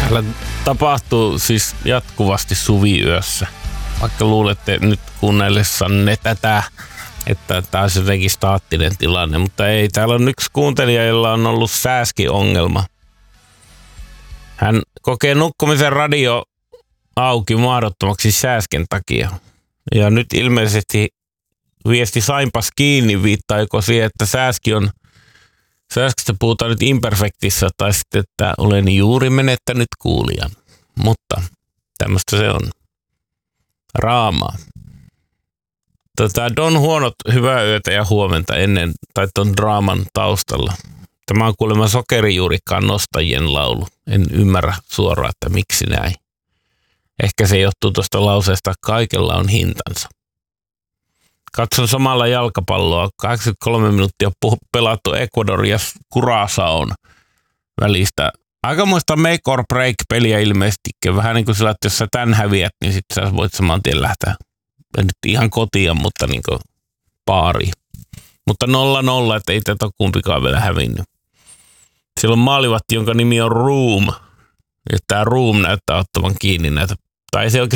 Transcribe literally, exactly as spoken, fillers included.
Täällä tapahtuu siis jatkuvasti suviyössä. Vaikka luulette nyt kuunnellessanne tätä, että tämä olisi jotenkin staattinen tilanne, mutta ei. Täällä on yksi kuuntelija, jolla on ollut sääskiongelma. Hän kokee nukkumisen radio auki mahdottomaksi sääsken takia. Ja nyt ilmeisesti viesti sainpas kiinni viittaako siihen, että sääski on, sääskistä puhutaan nyt imperfektissa tai sitten, että olen juuri menettänyt kuulijan. Mutta tämmöistä se on. Raamaa. Tota, Don huonot hyvää yötä ja huomenta ennen tai ton draaman taustalla. Tämä on kuulemma sokerijuurikkaan nostajien laulu. En ymmärrä suoraan, että miksi näin. Ehkä se johtuu tuosta lauseesta, kaikella on hintansa. Katson samalla jalkapalloa. kahdeksankymmentäkolme minuuttia pelattu Ecuador ja Curaçaon välistä. Aikamoista make or break peliä ilmeisesti. Vähän niin kuin sillä, että jos sä tän häviät, niin sit sä voit saman tien lähteä. En nyt ihan kotia, mutta niin kuin baariin. Mutta nolla nolla, että ei tätä kumpikaan vielä hävinnyt. Siellä on maalivahti, jonka nimi on Room. Ja tää Room näyttää ottavan kiinni näitä. Tai se oikeastaan